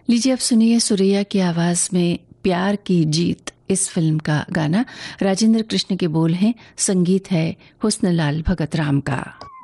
लीजिए अब सुनिए सुरैया की आवाज में प्यार की जीत इस फिल्म का गाना। राजेंद्र कृष्ण के बोल हैं, संगीत है हुस्नलाल भगत राम का।